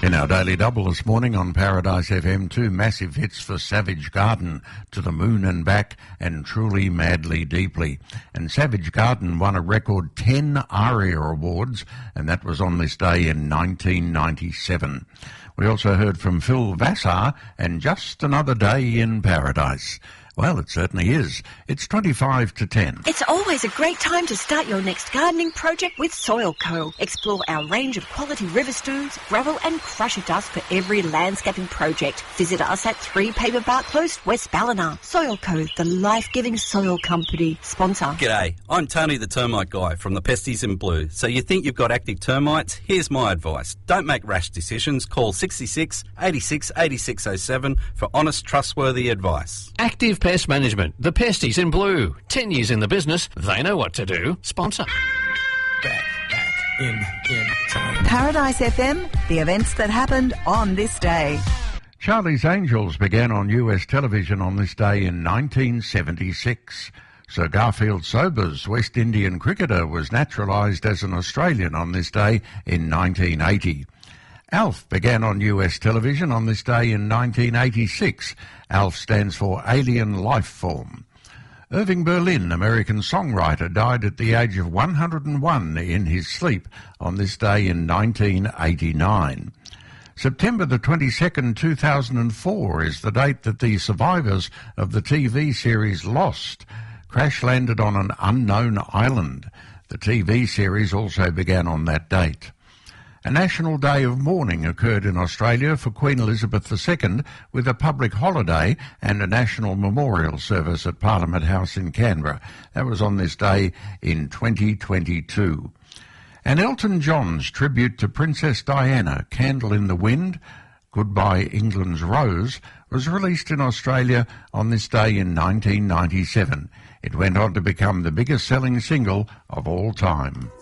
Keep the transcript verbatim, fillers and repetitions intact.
In our Daily Double this morning on Paradise F M, two massive hits for Savage Garden, To the Moon and Back and Truly Madly Deeply. And Savage Garden won a record ten ARIA awards, and that was on this day in nineteen ninety-seven. We also heard from Phil Vassar and Just Another Day in Paradise. Well, it certainly is. It's twenty-five to ten. It's always a great time to start your next gardening project with Soil Co. Explore our range of quality river stools, gravel and crusher dust for every landscaping project. Visit us at three Paperbark Close, West Ballina. Soil Co, the life-giving soil company. Sponsor. G'day, I'm Tony the Termite Guy from the Pesties in Blue. So you think you've got active termites? Here's my advice. Don't make rash decisions. Call sixty-six, eighty-six, eighty-six oh seven for honest, trustworthy advice. Active Pest Management, the Pesties in Blue. Ten years in the business, they know what to do. Sponsor. Back, back, in, in time. Paradise F M, the events that happened on this day. Charlie's Angels began on U S television on this day in nineteen seventy-six. Sir Garfield Sobers, West Indian cricketer, was naturalised as an Australian on this day in nineteen eighty. ALF began on U S television on this day in nineteen eighty-six. ALF stands for Alien Life Form. Irving Berlin, American songwriter, died at the age of one hundred and one in his sleep on this day in nineteen eighty-nine. September the twenty-second, two thousand four is the date that the survivors of the T V series Lost crash-landed on an unknown island. The T V series also began on that date. A national day of mourning occurred in Australia for Queen Elizabeth the Second with a public holiday and a national memorial service at Parliament House in Canberra. That was on this day in twenty twenty-two. And Elton John's tribute to Princess Diana, Candle in the Wind, Goodbye England's Rose, was released in Australia on this day in nineteen ninety-seven. It went on to become the biggest selling single of all time.